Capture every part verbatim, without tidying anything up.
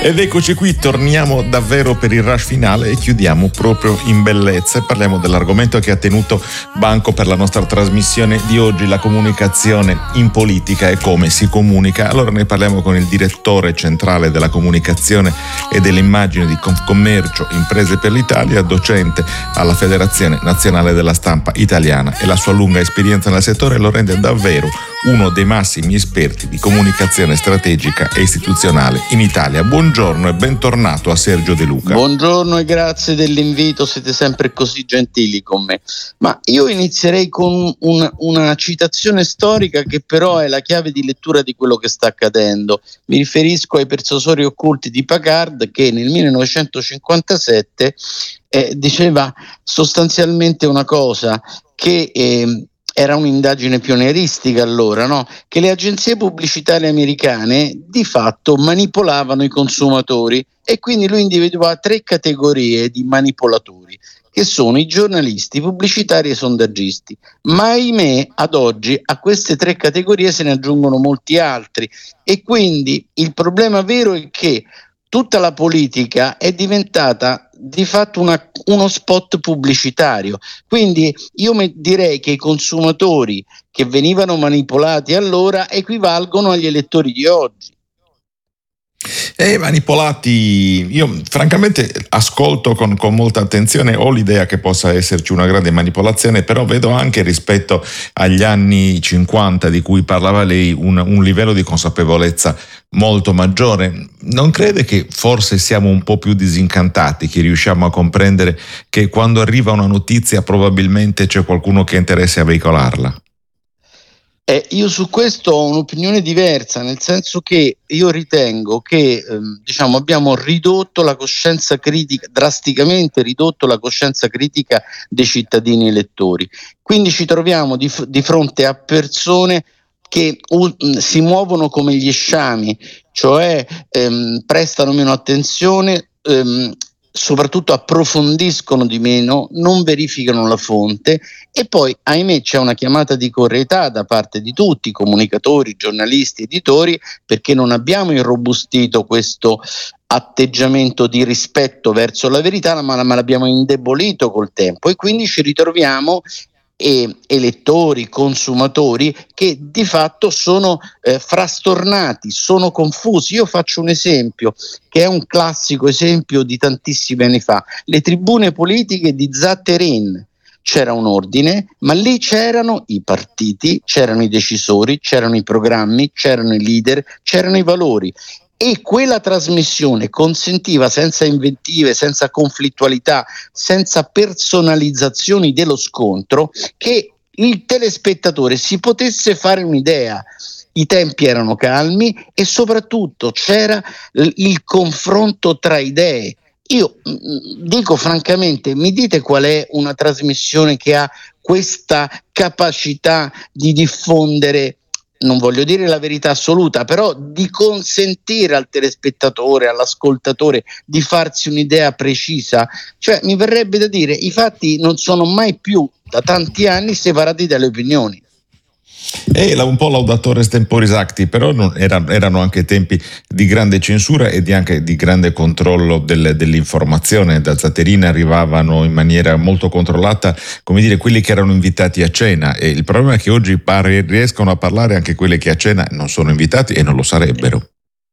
Ed eccoci qui, torniamo davvero per il rush finale e chiudiamo proprio in bellezza e parliamo dell'argomento che ha tenuto banco per la nostra trasmissione di oggi, la comunicazione in politica e come si comunica. Allora ne parliamo con il direttore centrale della comunicazione e dell'immagine di Confcommercio Imprese per l'Italia, docente alla Federazione Nazionale della Stampa Italiana, e la sua lunga esperienza nel settore lo rende davvero uno dei massimi esperti di comunicazione strategica e istituzionale in Italia. Buongiorno e bentornato a Sergio De Luca. Buongiorno e grazie dell'invito, siete sempre così gentili con me. Ma io inizierei con un, una citazione storica che però è la chiave di lettura di quello che sta accadendo. Mi riferisco ai Persuasori occulti di Packard, che nel millenovecentocinquantasette eh, diceva sostanzialmente una cosa, che eh, era un'indagine pionieristica allora, no? Che le agenzie pubblicitarie americane di fatto manipolavano i consumatori, e quindi lui individuava tre categorie di manipolatori, che sono i giornalisti, i pubblicitari e i sondaggisti. Ma ahimè, ad oggi a queste tre categorie se ne aggiungono molti altri, e quindi il problema vero è che tutta la politica è diventata di fatto una, uno spot pubblicitario. Quindi io me direi che i consumatori che venivano manipolati allora equivalgono agli elettori di oggi. E manipolati, io francamente ascolto con, con molta attenzione, ho l'idea che possa esserci una grande manipolazione, però vedo anche rispetto agli anni cinquanta di cui parlava lei un, un livello di consapevolezza molto maggiore. Non crede che forse siamo un po' più disincantati, che riusciamo a comprendere che quando arriva una notizia probabilmente c'è qualcuno che ha interesse a veicolarla? Eh, io su questo ho un'opinione diversa, nel senso che io ritengo che ehm, diciamo abbiamo ridotto la coscienza critica, drasticamente ridotto la coscienza critica dei cittadini elettori. Quindi ci troviamo di, di fronte a persone che uh, si muovono come gli sciami, cioè ehm, prestano meno attenzione, ehm, soprattutto approfondiscono di meno, non verificano la fonte, e poi ahimè c'è una chiamata di correità da parte di tutti, comunicatori, giornalisti, editori, perché non abbiamo irrobustito questo atteggiamento di rispetto verso la verità, ma, ma l'abbiamo indebolito col tempo, e quindi ci ritroviamo e elettori, consumatori che di fatto sono eh, frastornati, sono confusi. Io faccio un esempio che è un classico esempio di tantissimi anni fa: le tribune politiche di Zatterin. C'era un ordine, ma lì c'erano i partiti, c'erano i decisori, c'erano i programmi, c'erano i leader, c'erano i valori. E quella trasmissione consentiva, senza inventive, senza conflittualità, senza personalizzazioni dello scontro, che il telespettatore si potesse fare un'idea. I tempi erano calmi e soprattutto c'era il confronto tra idee. Io mh, dico francamente, mi dite qual è una trasmissione che ha questa capacità di diffondere, non voglio dire la verità assoluta, però di consentire al telespettatore, all'ascoltatore di farsi un'idea precisa? Cioè, mi verrebbe da dire, i fatti non sono mai più da tanti anni separati dalle opinioni. Era un po' laudatore temporis acti, però non, era, erano anche tempi di grande censura e di anche di grande controllo del, dell'informazione. Da Zatterin arrivavano in maniera molto controllata, come dire, quelli che erano invitati a cena, e il problema è che oggi pare, riescono a parlare anche quelli che a cena non sono invitati e non lo sarebbero.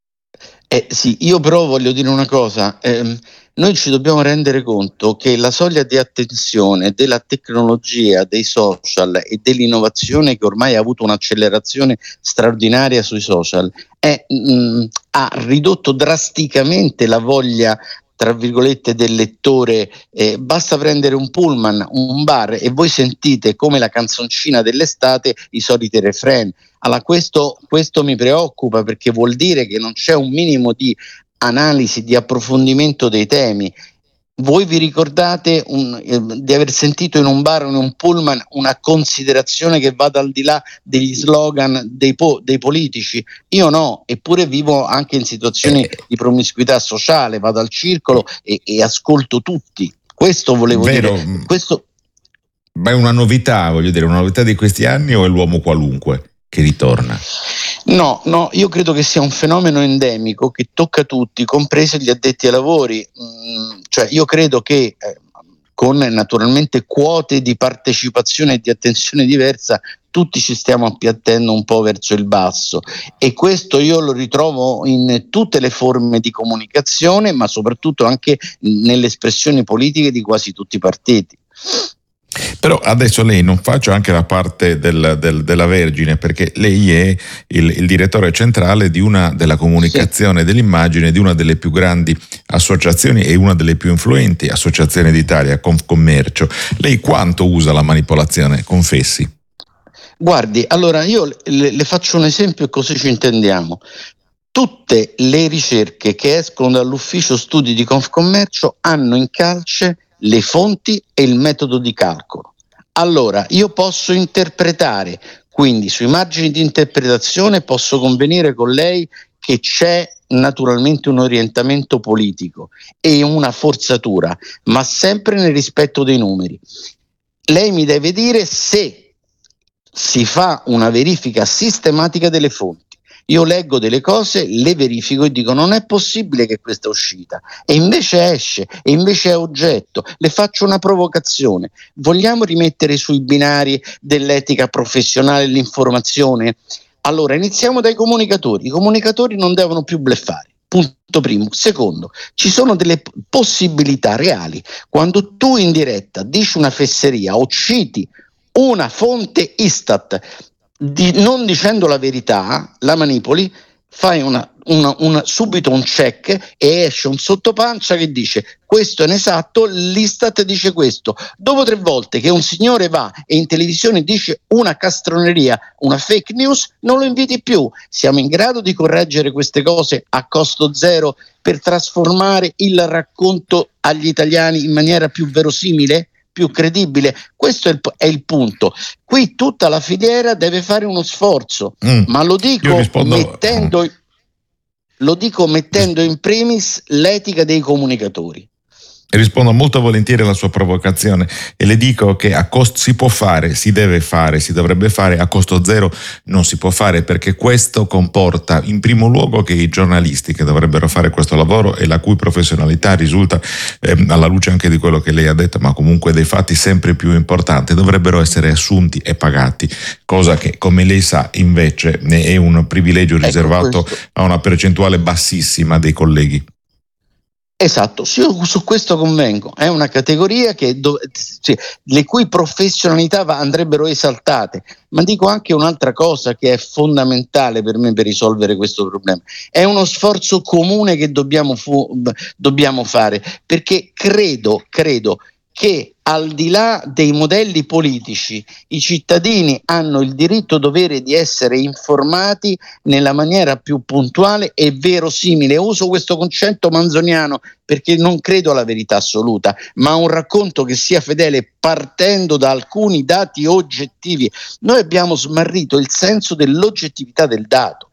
Eh sì, io però voglio dire una cosa, ehm, noi ci dobbiamo rendere conto che la soglia di attenzione della tecnologia, dei social e dell'innovazione, che ormai ha avuto un'accelerazione straordinaria sui social, è, mh, ha ridotto drasticamente la voglia, tra virgolette, del lettore. Eh, basta prendere un pullman, un bar, e voi sentite come la canzoncina dell'estate i soliti refrain. Allora questo, questo mi preoccupa, perché vuol dire che non c'è un minimo di analisi, di approfondimento dei temi. Voi vi ricordate un, eh, di aver sentito in un bar o in un pullman una considerazione che vada al di là degli slogan dei, po- dei politici? Io no, eppure vivo anche in situazioni di promiscuità sociale, vado al circolo e, e ascolto tutti. Questo volevo Vero. dire. Questo... Ma è una novità, voglio dire, una novità di questi anni, o è l'uomo qualunque? che ritorna? No, no, io credo che sia un fenomeno endemico che tocca tutti, compresi gli addetti ai lavori. Mm, cioè io credo che eh, con naturalmente quote di partecipazione e di attenzione diversa tutti ci stiamo appiattendo un po' verso il basso, e questo io lo ritrovo in tutte le forme di comunicazione, ma soprattutto anche nelle espressioni politiche di quasi tutti i partiti. Però adesso lei non faccia anche la parte del, del, della Vergine, perché lei è il, il direttore centrale di una della comunicazione, sì, dell'immagine di una delle più grandi associazioni e una delle più influenti associazioni d'Italia, Confcommercio. Lei quanto usa la manipolazione? Confessi. Guardi, allora io le, le faccio un esempio e così ci intendiamo. Tutte le ricerche che escono dall'ufficio studi di Confcommercio hanno in calce le fonti e il metodo di calcolo. Allora, io posso interpretare, quindi sui margini di interpretazione posso convenire con lei che c'è naturalmente un orientamento politico e una forzatura, ma sempre nel rispetto dei numeri. Lei mi deve dire se si fa una verifica sistematica delle fonti. Io leggo delle cose, le verifico e dico non è possibile che questa è uscita, e invece esce, e invece è oggetto. Le faccio una provocazione: vogliamo rimettere sui binari dell'etica professionale l'informazione? Allora iniziamo dai comunicatori. I comunicatori non devono più bluffare, punto primo. Secondo, ci sono delle possibilità reali. Quando tu in diretta dici una fesseria o citi una fonte Istat, Di, non dicendo la verità, la manipoli, fai una, una, una, subito un check e esce un sottopancia che dice questo è inesatto, l'Istat dice questo. Dopo tre volte che un signore va e in televisione dice una castroneria, una fake news, non lo inviti più. Siamo in grado di correggere queste cose a costo zero per trasformare il racconto agli italiani in maniera più verosimile, più credibile? Questo è il, è il punto. Qui tutta la filiera deve fare uno sforzo, mm. ma lo dico rispondo... mettendo lo dico mettendo in primis l'etica dei comunicatori. Rispondo molto volentieri alla sua provocazione e le dico che a costo si può fare, si deve fare, si dovrebbe fare, a costo zero non si può fare, perché questo comporta in primo luogo che i giornalisti che dovrebbero fare questo lavoro e la cui professionalità risulta eh, alla luce anche di quello che lei ha detto, ma comunque dei fatti sempre più importanti, dovrebbero essere assunti e pagati, cosa che come lei sa invece è un privilegio riservato ecco a una percentuale bassissima dei colleghi. Esatto, io su questo convengo, è una categoria che do, cioè, le cui professionalità va, andrebbero esaltate, ma dico anche un'altra cosa che è fondamentale per me per risolvere questo problema: è uno sforzo comune che dobbiamo, fu, dobbiamo fare, perché credo, credo che al di là dei modelli politici i cittadini hanno il diritto dovere di essere informati nella maniera più puntuale e verosimile. Uso questo concetto manzoniano perché non credo alla verità assoluta, ma a un racconto che sia fedele partendo da alcuni dati oggettivi. Noi abbiamo smarrito il senso dell'oggettività del dato.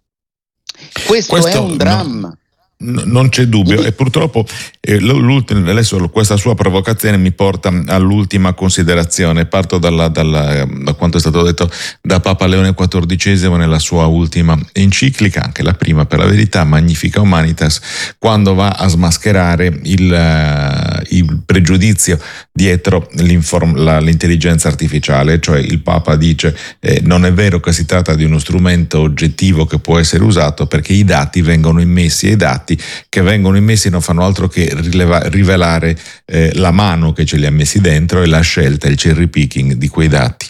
Questo, questo è un dramma. No. Non c'è dubbio, e purtroppo eh, adesso questa sua provocazione mi porta all'ultima considerazione. Parto dalla, dalla, da quanto è stato detto da Papa Leone quattordicesimo nella sua ultima enciclica, anche la prima per la verità, Magnificat Humanitas, quando va a smascherare il, uh, il pregiudizio dietro la, l'intelligenza artificiale. Cioè il Papa dice eh, non è vero che si tratta di uno strumento oggettivo che può essere usato, perché i dati vengono immessi e i dati che vengono immessi non fanno altro che rileva, rivelare eh, la mano che ce li ha messi dentro e la scelta, il cherry picking di quei dati.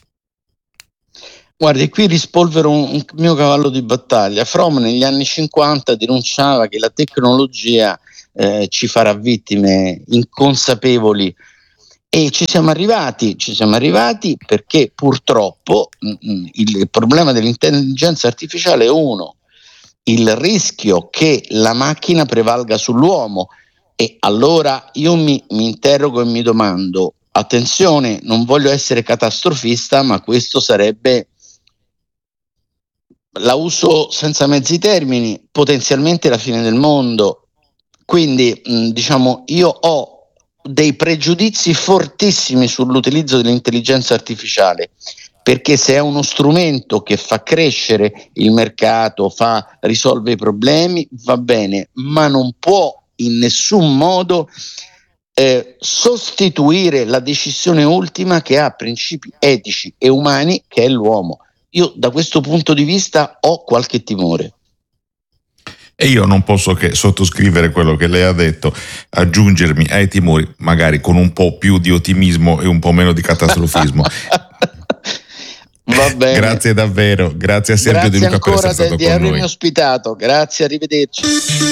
Guardi, qui rispolvero un, un mio cavallo di battaglia. Fromm negli anni cinquanta denunciava che la tecnologia eh, ci farà vittime inconsapevoli, e ci siamo arrivati, ci siamo arrivati perché purtroppo mh, il problema dell'intelligenza artificiale è uno: il rischio che la macchina prevalga sull'uomo. E allora io mi, mi interrogo e mi domando, attenzione, non voglio essere catastrofista, ma questo sarebbe, la uso senza mezzi termini, potenzialmente la fine del mondo. Quindi mh, diciamo io ho dei pregiudizi fortissimi sull'utilizzo dell'intelligenza artificiale, perché se è uno strumento che fa crescere il mercato, fa risolve i problemi, va bene, ma non può in nessun modo eh, sostituire la decisione ultima che ha principi etici e umani, che è l'uomo. Io da questo punto di vista ho qualche timore. E io non posso che sottoscrivere quello che lei ha detto, aggiungermi ai timori, magari con un po' più di ottimismo e un po' meno di catastrofismo. Va bene. Grazie davvero, grazie a Sergio grazie De Luca per essere ancora stato di con avermi noi. ospitato, grazie, arrivederci.